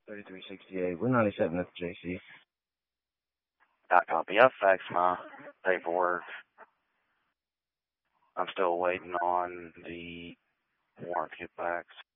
3368. We're 97 at the JC. Dot copy. I've faxed my paperwork. I'm still waiting on the warrant to get back.